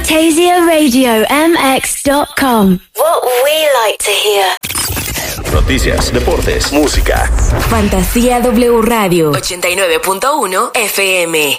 FantasiaRadioMX.com. What we like to hear. Noticias, deportes, música. Fantasía W Radio 89.1 FM.